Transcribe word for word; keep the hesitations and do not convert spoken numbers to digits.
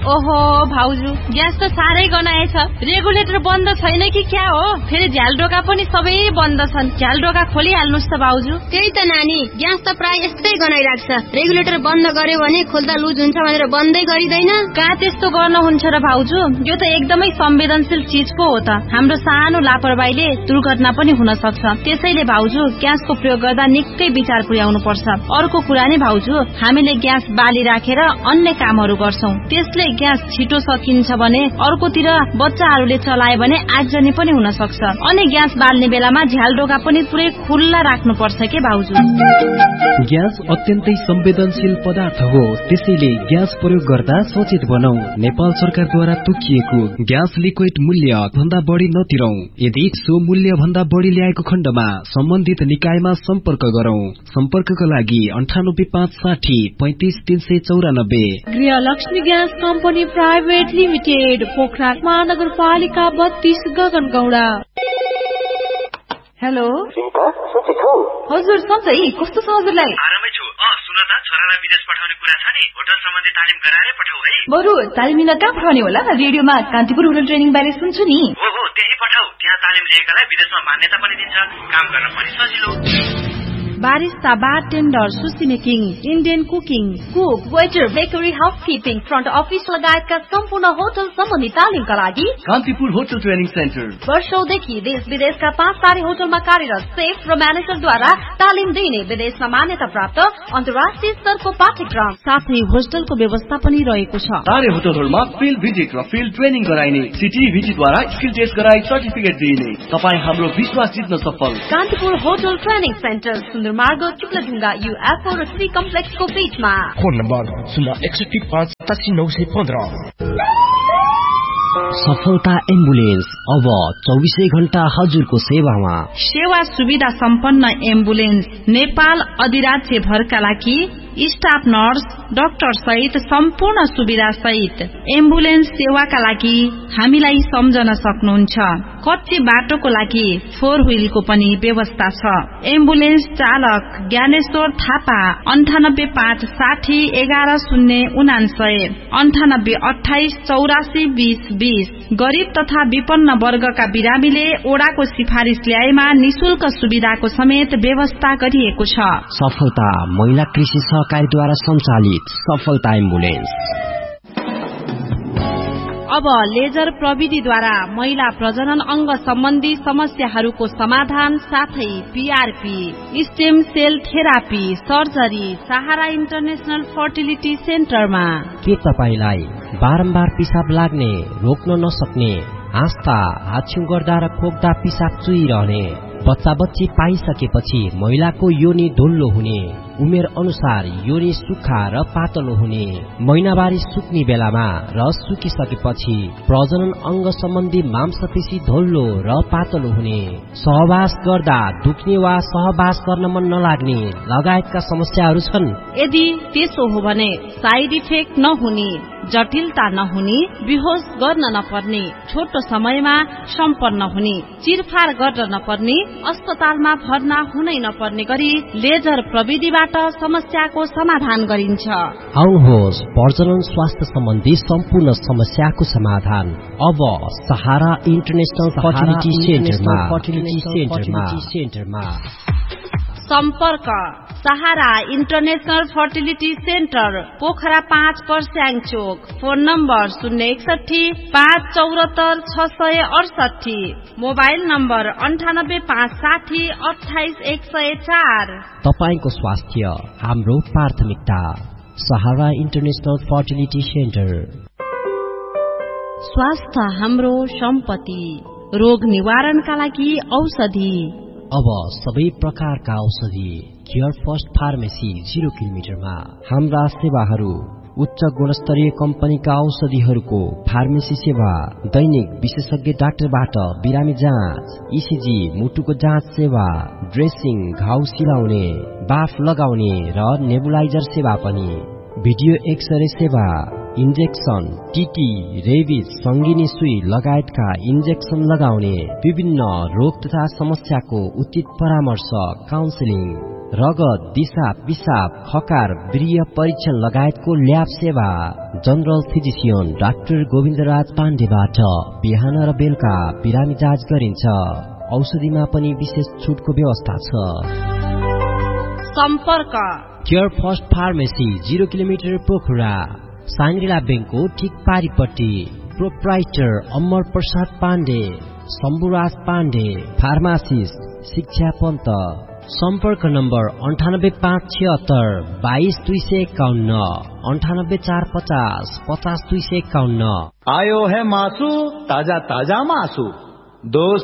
ओहो भाउजू, ग्यास त साह्रै गनाएछ। रेगुलेटर बन्द छैन कि क्या हो? फेरि झ्यालडोका पनि सबै बन्द छन्। झ्यालडोका खोलिहाल्नुस् त भाउजू। त्यही त नानी, ग्यास त प्राय यस्तै गनाइराख्छ। रेगुलेटर बन्द गर्यो भने खोल्दा लुज हुन्छ भनेर बन्दै गरिदैन। कहाँ त्यस्तो गर्नुहुन्छ र भाउजू? यो त एकदमै संवेदनशील चीज पो हो त। हाम्रो सानो लापरवाहीले दुर्घटना पनि हुन सक्छ। त्यसैले भाउजू, ग्यासको प्रयोग गर्दा निकै विचार पुर्याउनु पर्छ। अर्को कुरा नि भाउजू, हामीले ग्यास बाली राखेर अन्य कामहरू गर्छौं। त्यसले ग्यास छिटो सकिन्छ भने अर्कोतिर बच्चाहरूले चलाए भने आगजनी पनि हुन सक्छ। अनि ग्यास बाल्ने बेलामा झ्यालडोका पनि पुरै खुल्ला राख्नु पर्छ के भाउजू? ग्यास अत्यन्तै संवेदनशील पदार्थ हो, त्यसैले ग्यास प्रयोग गर्दा सचेत बनौ। नेपाल सरकारद्वारा तोकिएको ग्यास लिक्विड मूल्य भन्दा बढी नतिरौ। यदि सो मूल्य भन्दा बढी ल्याएको खण्डमा सम्बन्धित निकायमा सम्पर्क गरौं। सम्पर्कका लागि अन्ठानब्बे पाँच साठी पैंतिस तीन सय चौरानब्बे। गृहलक्ष्मी gas company private limited, Pokhara महानगरपालिका बत्तीस, गगनगौडा। हेलो सन्चै छौ? हजुर सन्चै, कस्तो छ हजुरलाई? आरामै छु। अँ सुन त, छोरालाई विदेश पठाउने कुरा छ नि, होटल सम्बन्धी तालिम गराएरै पठाऊ है। बरु तालिम लिन कहाँ पठाउने होला? रेडियोमा कान्तिपुर होटल ट्रेनिङ बारे सुन्छु नि। हो हो, त्यही पठाऊ। त्यहाँ तालिम लिएकालाई विदेशमा मान्यता पनि दिन्छ, काम गर्न पनि सजिलो। बारिस्ता, बारटेन्डर, सुसी making, Indian cooking, cook, waiter, bakery, housekeeping, front office लगायतका सम्पूर्ण होटल सम्बन्धी तालिमका लागि कान्तिपुर होटल ट्रेनिङ सेन्टर वर्षौंदेखि देश विदेशका पाँच तारे होटलमा कार्यरत सेफ र म्यानेजरद्वारा तालिम दिइने विदेशमा मान्यता प्राप्त अन्तर्राष्ट्रिय स्तरको पाठ्यक्रम साथै होस्टलको व्यवस्था पनि रहेको छ। तारे होटलहरूमा फिल्ड भिजिट र फिल्ड ट्रेनिङ गराइने, सिटी भिजिटद्वारा स्किल टेस्ट गराई सर्टिफिकेट दिइने। तपाईँ हाम्रो विश्वास जित्न सफल। कान्तिपुर होटल ट्रेनिङ सेन्टर मार्ग चुक्लाढुङ्गा युएफओ र श्री कम्प्लेक्सको बीचमा। फोन नम्बर शून्य एकसठी पाँच सतासी नौ सय पन्ध्र। सफलता एम्बुलेन्स अब चौबीसै घण्टा हजुरको सेवामा। सेवा सुविधा सम्पन्न एम्बुलेन्स नेपाल अधिराज्य भरका लागि स्टाफ नर्स, डाक्टर सहित सम्पूर्ण सुविधा सहित एम्बुलेन्स सेवाका लागि हामीलाई सम्झन सक्नुहुन्छ। कच्ची बाटोको लागि फोर व्हीलको पनि व्यवस्था छ। एम्बुलेन्स चालक ज्ञानेश्वर थापा, अन्ठानब्बे पाँच साठी एघार शून्य उनान्सय अन्ठानब्बे अठाइस चौरासी बीस बीस। गरीब तथा विपन्न वर्गका बिरामीले ओडाको सिफारिस ल्याएमा निशुल्क सुविधाको समेत व्यवस्था गरिएको छ। सफलता महिला कृषि सहकारीद्वारा सञ्चालित सफलता एम्बुलेन्स। अब लेजर प्रविधिद्वारा महिला प्रजनन अंग सम्बन्धी समस्याहरूको समाधान साथै PRP, stem sale therapy, surgery सहारा इन्टरनेशनल फर्टिलिटी सेन्टरमा। के तपाईलाई बारम्बार पिसाब लाग्ने, रोक्न नसक्ने, आस्था, हाछ्यु गर्दा र खोक्दा पिसाब चुइरहने, बच्चा बच्ची पाइसकेपछि महिलाको योनि ढोल्लो हुने, उमेर अनुसार योनि सुक्खा र पातलो हुने, महिनावारी सुक्ने बेलामा र सुकिसकेपछि प्रजनन अंग सम्बन्धी मांसपेशी ढोल्लो र पातलो हुने, सहवास गर्दा दुख्ने वा सहवास गर्न मन नलाग्ने लगायतका समस्याहरू छन्। यदि त्यसो हो भने साइड इफेक्ट नहुने, जटिलता नहुने, बेहोस गर्न नपर्ने, छोटो समयमा सम्पन्न हुने, चिरफार गर्न नपर्ने, अस्पतालमा भर्ना हुनै नपर्ने गरी लेजर प्रविधिबाट समस्याको समाधान गरिन्छ। आउनुहोस्, प्रजनन स्वास्थ्य सम्बन्धी सम्पूर्ण समस्याको समाधान अब सहारा इन्टरनेशनल फर्टिलिटी सेन्टरमा। सम्पर्क सहारा इन्टरनेशनल फर्टिलिटी सेन्टर, पोखरा पाँच पर्स्याङ चोक। फोन नम्बर शून्य एकसठी पाँच चौरात्तर छ सय अडसठी। मोबाइल नम्बर अन्ठानब्बे पाँच साठी अठाइस एक सय चार। तपाईको स्वास्थ्य हाम्रो प्राथमिकता। सहारा इन्टरनेशनल फर्टिलिटी सेन्टर। स्वास्थ्य हाम्रो सम्पत्ति, रोग निवारणका लागि औषधि। अब सबै प्रकारका औषधि केयर फर्स्ट फार्मेसी जीरो किलोमिटरमा। हाम्रा सेवाहरू उच्च गुणस्तरीय कम्पनीका औषधिहरूको फार्मेसी सेवा, दैनिक विशेषज्ञ डाक्टरबाट बिरामी जाँच, इसिजी मुटुको जाँच सेवा, ड्रेसिङ, घाउ सिलाउने, बाफ लगाउने र नेबुलाइजर सेवा पनि, भिडियो एक्सरे सेवा, इन्जेक्सन, टिटी, रेबिज, संगिनी सुई लगायतका इन्जेक्सन लगाउने, विभिन्न रोग तथा समस्याको उचित परामर्श, काउन्सिलिङ, रगत, दिशा, पिसाब, खकार, वीर्य परीक्षण लगायतको ल्याब सेवा जनरल फिजिसियन डाक्टर गोविन्दराज पाण्डेबाट बिहान र बेलुका बिरामी जाँच गरिन्छ। औषधिमा पनि विशेष छुटको व्यवस्था छ। सम्पर्क care first pharmacy zero kilometre Pokhara, Shangri-La ब्याङ्कको ठिक पारिपट्टि। प्रोप्राइटर अमर प्रसाद पाण्डे, शम्भुराज पाण्डे, फार्मासिस्ट शिक्षा पन्त। सम्पर्क नम्बर अन्ठानब्बे पाँच छिहत्तर बाइस दुई सय एकाउन्न, अन्ठानब्बे चार पचास पचास दुई सय एकाउन्न। आयो है मासु, ताजा ताजा मासु, दोस्त